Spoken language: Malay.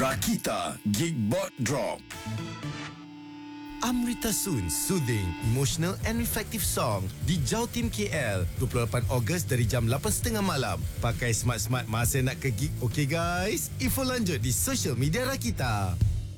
Rakita Geekbot Drop. Amrita Soon, soothing, emotional and reflective song di Jatim KL 28 Ogos dari jam 8.30 malam. Pakai smart-smart masa nak ke gig, okey guys? Info lanjut di social media Rakita.